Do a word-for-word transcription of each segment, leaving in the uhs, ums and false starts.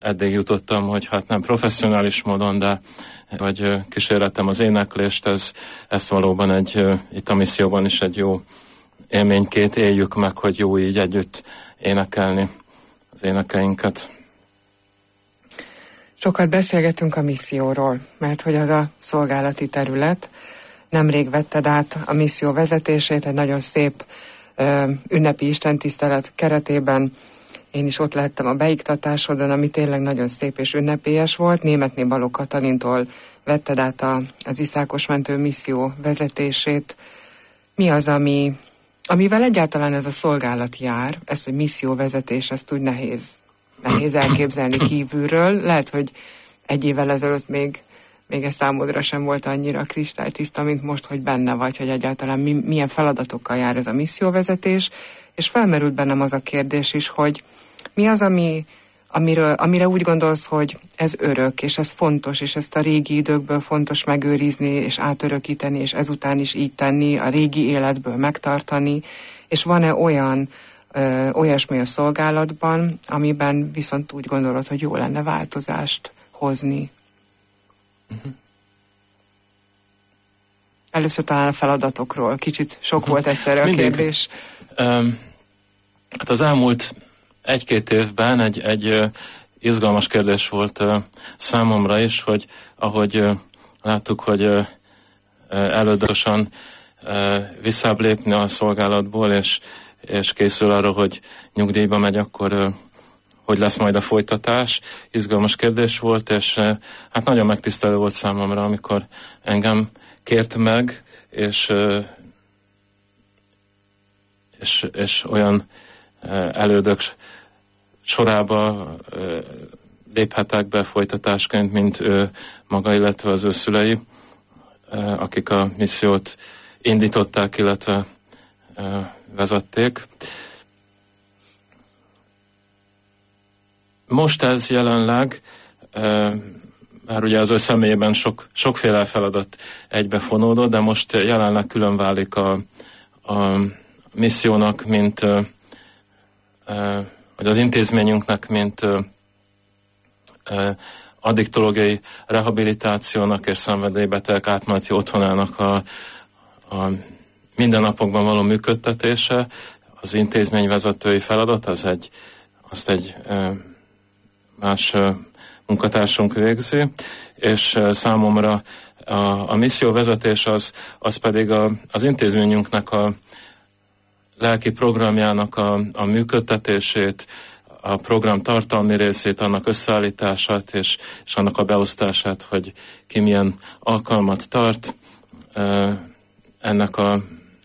eddig jutottam, hogy hát nem professzionális módon, de vagy kísérletem az éneklést, ez, ez valóban egy, itt a misszióban is egy jó élményként éljük meg, hogy jó így együtt énekelni az énekeinket. Sokat beszélgetünk a misszióról, mert hogy az a szolgálati terület. Nemrég vetted át a misszió vezetését egy nagyon szép ö, ünnepi istentisztelet keretében. Én is ott lehettem a beiktatásodon, ami tényleg nagyon szép és ünnepélyes volt. Németné Balogh Katalintól vetted át a, az Iszákos Mentő misszió vezetését. Mi az, ami, amivel egyáltalán ez a szolgálat jár? Ez, hogy misszióvezetés, ezt úgy nehéz, nehéz elképzelni kívülről. Lehet, hogy egy évvel ezelőtt még, még ez számodra sem volt annyira kristálytiszta, mint most, hogy benne vagy, hogy egyáltalán mi, milyen feladatokkal jár ez a misszióvezetés. És felmerült bennem az a kérdés is, hogy mi az, ami, amiről, amire úgy gondolsz, hogy ez örök, és ez fontos, és ezt a régi időkből fontos megőrizni, és átörökíteni, és ezután is így tenni, a régi életből megtartani, és van-e olyan, ö, olyasmi a szolgálatban, amiben viszont úgy gondolod, hogy jó lenne változást hozni? Uh-huh. Először talán a feladatokról, kicsit sok uh-huh. volt egyszerre a kérdés. Um, hát az elmúlt egy-két évben egy, egy izgalmas kérdés volt uh, számomra is, hogy ahogy uh, láttuk, hogy uh, elődösen uh, visszább lépni a szolgálatból, és, és készül arra, hogy nyugdíjba megy, akkor uh, hogy lesz majd a folytatás. Izgalmas kérdés volt, és uh, hát nagyon megtisztelő volt számomra, amikor engem kért meg, és, uh, és, és olyan uh, elődök sorába léphetek be folytatásként, mint ő maga, illetve az ő szülei, akik a missziót indították, illetve vezették. Most ez jelenleg, már ugye az ő személyében sok, sokféle feladat egybefonódott, de most jelenleg külön válik a, a missziónak, mint vagy az intézményünknek, mint ö, ö, addiktológiai rehabilitációnak és szenvedélybetegek átmeneti otthonának a, a mindennapokban való működtetése, az intézményvezetői feladat, az egy, azt egy ö, más ö, munkatársunk végzi, és ö, számomra a, a misszióvezetés az, az pedig a, az intézményünknek a lelki programjának a, a működtetését, a program tartalmi részét, annak összeállítását és, és annak a beosztását, hogy ki milyen alkalmat tart, ennek a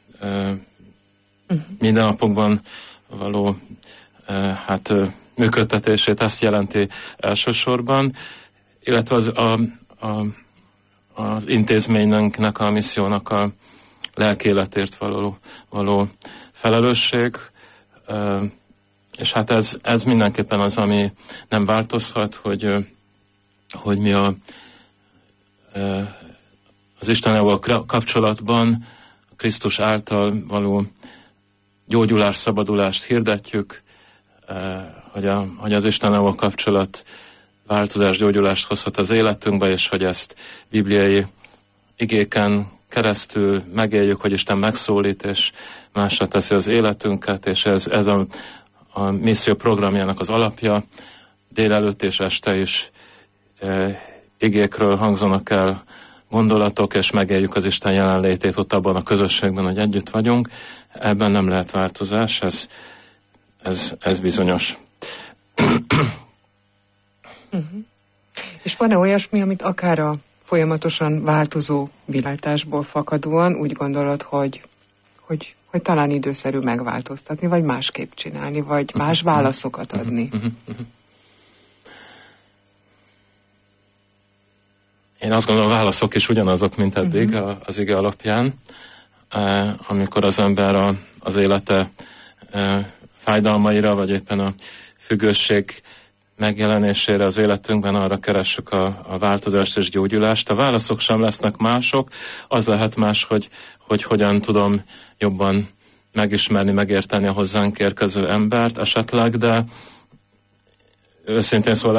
mindennapokban való hát, működtetését, ezt jelenti elsősorban, illetve az, a, a, az intézménynek, a missziónak a lelkéletért való, való felelősség, és hát ez, ez mindenképpen az, ami nem változhat, hogy, hogy mi a, az Istennel kapcsolatban a Krisztus által való gyógyulás, szabadulást hirdetjük, hogy, a, hogy az Istennel kapcsolat változás, gyógyulást hozhat az életünkbe, és hogy ezt bibliai igéken keresztül megéljük, hogy Isten megszólít, és másra teszi az életünket, és ez, ez a, a misszió programjának az alapja. Délelőtt és este is e, igékről hangzanak el gondolatok, és megéljük az Isten jelenlétét ott abban a közösségben, hogy együtt vagyunk. Ebben nem lehet változás, ez, ez, ez bizonyos. Uh-huh. És van-e olyasmi, amit akár a folyamatosan változó világításból fakadóan úgy gondolod, hogy, hogy, hogy talán időszerű megváltoztatni, vagy másképp csinálni, vagy más válaszokat adni? Én azt gondolom, a válaszok is ugyanazok, mint eddig uh-huh. az ige alapján, amikor az ember a, az élete fájdalmaira, vagy éppen a függőség megjelenésére az életünkben arra keressük a, a változást és gyógyulást. A válaszok sem lesznek mások, az lehet más, hogy, hogy hogyan tudom jobban megismerni, megérteni a hozzánk érkező embert esetleg, de őszintén szóval